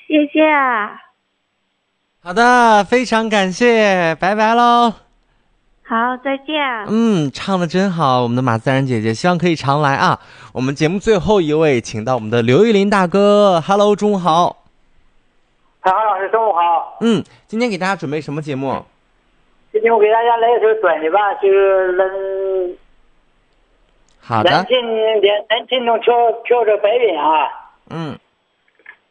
谢谢啊。 好的，非常感谢，拜拜喽。 好，再见。 唱的真好，我们的马自然姐姐，希望可以常来啊。我们节目最后一位，请到我们的刘玉林大哥 ，Hello， 中午好。 韩老师，中午好。 今天给大家准备什么节目？ 今天我给大家来一首短的吧，就是好的。 南京中跳着白云啊。